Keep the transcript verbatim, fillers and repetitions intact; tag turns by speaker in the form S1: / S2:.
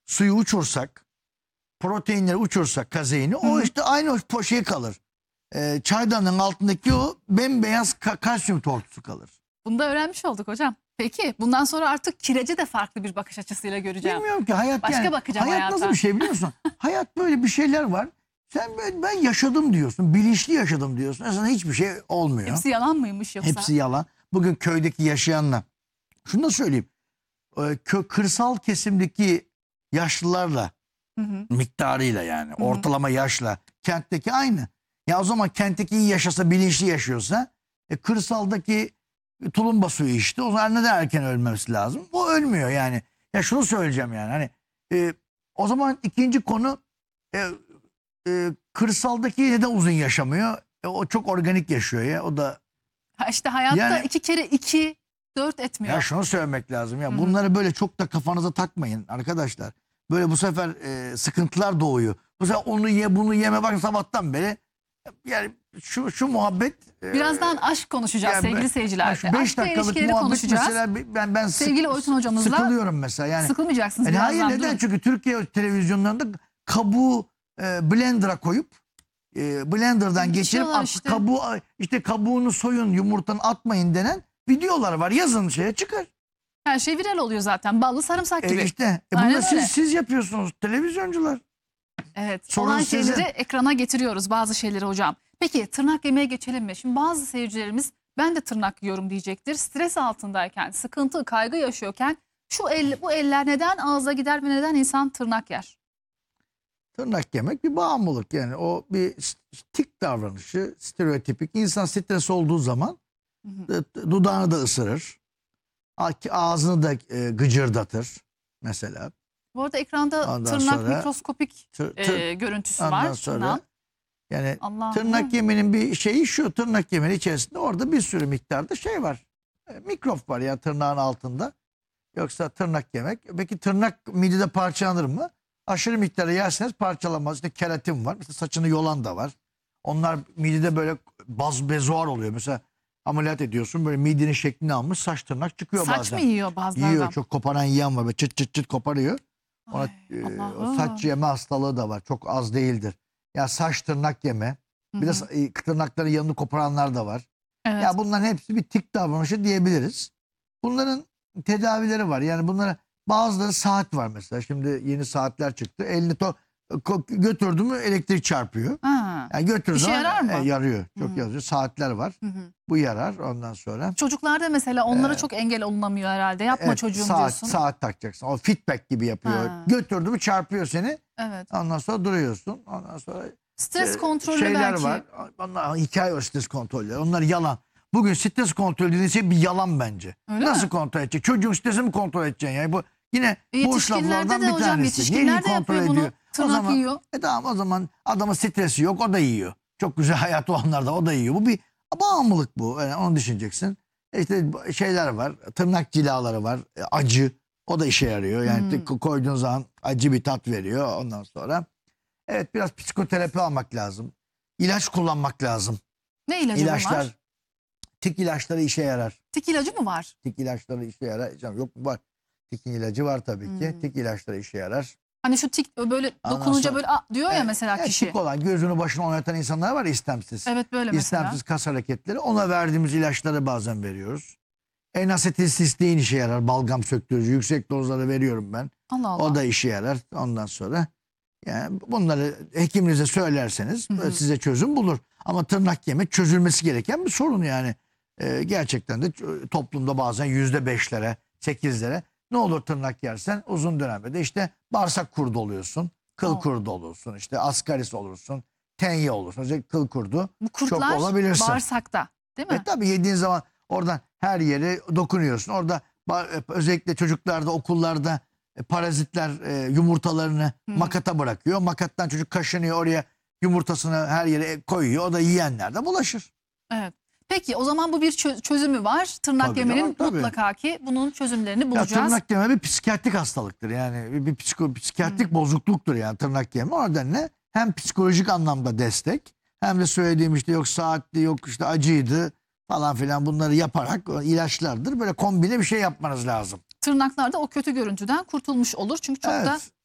S1: suyu uçursak, proteinleri uçursak, kazeini,
S2: Hı.
S1: o işte aynı o po- şey kalır. Ee, çaydanın altındaki o bembeyaz ka kalsiyum tortusu kalır.
S2: Bunu da öğrenmiş olduk hocam. Peki bundan sonra artık kireci de farklı bir bakış açısıyla göreceğim.
S1: Bilmiyorum ki hayat
S2: Başka
S1: yani.
S2: bakacağım
S1: Hayat
S2: hayata.
S1: nasıl bir şey biliyor musun? Hayat böyle bir şeyler var. Sen ben, ben yaşadım diyorsun. Bilinçli yaşadım diyorsun. Aslında hiçbir şey olmuyor.
S2: Hepsi yalan mıymış yoksa?
S1: Hepsi yalan. Bugün köydeki yaşayanla. Şunu da söyleyeyim. Ee, kö kırsal kesimdeki yaşlılarla,
S2: Hı hı.
S1: miktarıyla yani
S2: Hı hı.
S1: ortalama yaşla kentteki aynı. Ya o zaman kentteki iyi yaşasa, bilinçli yaşıyorsa, e, kırsaldaki tulumba suyu işte, o zaman neden erken ölmemesi lazım? O ölmüyor yani. Ya şunu söyleyeceğim yani, hani e, o zaman ikinci konu, e, e, kırsaldaki neden uzun yaşamıyor? E, o çok organik yaşıyor ya, o da.
S2: Ha işte hayatta
S1: Yani-
S2: iki kere iki dört etmiyor.
S1: Ya şunu söylemek lazım ya,
S2: Hı hı.
S1: bunları böyle çok da kafanıza takmayın arkadaşlar. Böyle bu sefer e, sıkıntılar doğuyor. Bu sefer onu ye bunu yeme, bak sabahtan beri yani şu şu muhabbet. e,
S2: Birazdan aşk konuşacağız
S1: yani
S2: sevgili
S1: ben-
S2: seyirciler.
S1: şu beş
S2: Aşk ve
S1: dakikalık
S2: ilişkileri
S1: muhabbet
S2: konuşacağız.
S1: mesela, ben ben sık-
S2: Sevgili Oytun hocamızla
S1: sıkılıyorum mesela yani.
S2: Sıkılmayacaksınız
S1: E,
S2: birazdan.
S1: hayır, neden?
S2: durun.
S1: Çünkü Türkiye televizyonlarında kabuğu e, blender'a koyup e, blender'dan geçirip
S2: Geçiyorlar
S1: at-
S2: işte.
S1: kabuğu, işte kabuğunu soyun, yumurtanın atmayın denen videolar var. Yazın şeye çıkar.
S2: Her şey viral oluyor zaten. Ballı sarımsak gibi.
S1: E işte e
S2: Aynen
S1: bunu siz
S2: öyle.
S1: siz yapıyorsunuz televizyoncular.
S2: Evet.
S1: Sorun
S2: Olan
S1: size.
S2: şeyleri ekrana getiriyoruz, bazı şeyleri hocam. Peki tırnak yemeye geçelim mi? Şimdi bazı seyircilerimiz ben de tırnak yiyorum diyecektir. Stres altındayken, sıkıntı, kaygı yaşıyorken şu el, bu eller neden ağza gider ve neden insan tırnak yer?
S1: Tırnak yemek bir bağımlılık, yani o bir tik davranışı, stereotipik. İnsan stres olduğu zaman
S2: Hı hı.
S1: e, dudağını da ısırır. a- Ağzını da e, gıcırdatır mesela.
S2: Bu arada ekranda
S1: Ondan
S2: tırnak
S1: sonra
S2: mikroskopik
S1: tır- tır-
S2: e, görüntüsü
S1: ondan
S2: var.
S1: sonra
S2: Tırnağın.
S1: yani
S2: Allah'ım.
S1: tırnak yemenin bir şeyi şu: tırnak yemenin içerisinde orada bir sürü miktarda şey var. E, mikrop var ya tırnağın altında. Yoksa tırnak yemek. Peki tırnak midede parçalanır mı? Aşırı miktarda yerseniz parçalanmaz. İşte keratin var. Mesela saçını yolan da var. Onlar midede böyle baz bezoar oluyor. Mesela ameliyat ediyorsun, böyle midenin şeklini almış, saç tırnak çıkıyor
S2: Saç
S1: bazen.
S2: mı yiyor bazılardan?
S1: Yiyor, çok koparan yiyen var. Böyle çıt çıt çıt koparıyor. Ona,
S2: Ay,
S1: e, o
S2: Allah'ım.
S1: saç yeme hastalığı da var. Çok az değildir. Ya saç tırnak yeme.
S2: Hı
S1: Bir de
S2: hı.
S1: sa- e, tırnakların yanını koparanlar da var.
S2: Evet.
S1: Ya bunların hepsi bir tik davranışı diyebiliriz. Bunların tedavileri var. Yani bunlara bazıları saat var mesela. Şimdi yeni saatler çıktı. Elini to ko- götürdü mü elektrik çarpıyor.
S2: Ha.
S1: Yani götürdüğü
S2: İşe
S1: zaman
S2: yarar mı?
S1: e, yarıyor. Çok
S2: Hı.
S1: yazıyor. Saatler var.
S2: Hı hı.
S1: Bu yarar ondan sonra.
S2: Çocuklarda mesela onlara
S1: Ee,
S2: çok engel olunamıyor herhalde. Yapma
S1: Evet,
S2: çocuğum
S1: saat,
S2: diyorsun.
S1: saat takacaksın. O feedback gibi yapıyor.
S2: Ha.
S1: Götürdü mü çarpıyor seni.
S2: Evet.
S1: Ondan sonra duruyorsun. Ondan sonra
S2: Stres
S1: e,
S2: kontrolü
S1: şeyler
S2: belki.
S1: var. Onlar hikaye, o stres kontrolleri. Onlar yalan. Bugün stres kontrolü dediğin şey bir yalan bence.
S2: Öyle
S1: Nasıl
S2: mi?
S1: kontrol edecek? Çocuğun stresini mi kontrol edeceksin? Yani bu yine
S2: E,
S1: boş
S2: yetişkinlerde
S1: laflardan
S2: de
S1: bir
S2: hocam,
S1: tanesi.
S2: yetişkinler
S1: Neyi
S2: de yapıyor bunu.
S1: O
S2: Tırnak
S1: zaman,
S2: yiyor.
S1: e tamam, o zaman adamın stresi yok, o da yiyor. Çok güzel hayatı olanlar da, o da yiyor. Bu bir bağımlılık bu. Yani onu düşüneceksin. E İşte şeyler var. Tırnak cilaları var. E, Acı. O da işe yarıyor. Yani
S2: Hmm.
S1: ko- koyduğun zaman acı bir tat veriyor ondan sonra. Evet, biraz psikoterapi almak lazım. İlaç kullanmak lazım.
S2: Ne ilacı
S1: İlaçlar,
S2: bunlar?
S1: tik ilaçları işe yarar.
S2: Tik ilacı mı var?
S1: Tik ilaçları işe yarar. Canım, yok mu? Var. Tikin ilacı var tabii ki.
S2: Hmm.
S1: Tik ilaçları işe yarar.
S2: Hani şu tik böyle
S1: Ondan
S2: dokununca
S1: sonra-
S2: böyle "Aa" diyor ya
S1: E,
S2: mesela
S1: e,
S2: kişi.
S1: Tik olan, gözünü başını oynatan insanlar var ya, istemsiz.
S2: Evet, böyle mesela.
S1: İstemsiz kas hareketleri. Ona verdiğimiz ilaçları bazen veriyoruz. N-asetilsistein işe yarar. Balgam söktürücü. Yüksek dozları veriyorum ben.
S2: Allah Allah.
S1: O da işe yarar. Ondan sonra yani bunları hekiminize söylerseniz
S2: Hı hı.
S1: size çözüm bulur. Ama tırnak yemek çözülmesi gereken bir sorun yani. Ee, gerçekten de toplumda bazen yüzde beşlere, sekizlere, ne olur tırnak yersen uzun dönemde de işte bağırsak kurdu oluyorsun, kıl
S2: Oh.
S1: kurdu olursun, işte askaris olursun, tenye olursun. Özellikle kıl kurdu.
S2: Bu kurtlar
S1: çok olabilirsin.
S2: bağırsakta değil mi?
S1: E tabii yediğin zaman oradan her yere dokunuyorsun. Orada ba- özellikle çocuklarda, okullarda e, parazitler e, yumurtalarını
S2: Hı.
S1: makata bırakıyor. Makattan çocuk kaşınıyor, oraya yumurtasını her yere koyuyor. O da yiyenler de bulaşır.
S2: Evet. Peki o zaman bu bir çö- çözümü var. Tırnak
S1: Tabii,
S2: yemenin
S1: tabii.
S2: mutlaka ki bunun çözümlerini
S1: Ya
S2: bulacağız.
S1: tırnak yeme bir psikiyatrik hastalıktır. Yani bir, bir psiko, psikiyatrik bozukluktur yani tırnak yeme. O nedenle hem psikolojik anlamda destek, hem de söylediğim işte yok saatli, yok işte acıydı falan filan, bunları yaparak, o ilaçlardır. Böyle kombine bir şey yapmanız lazım.
S2: Tırnaklarda o kötü görüntüden kurtulmuş olur. Çünkü çok da
S1: Evet.